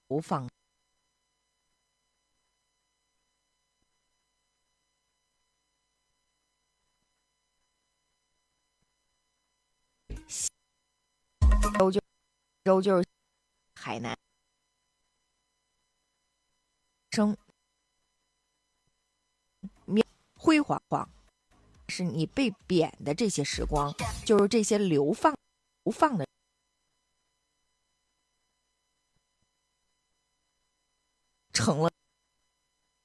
放州就是海南生辉煌，是你被贬的这些时光，就是这些流放的成了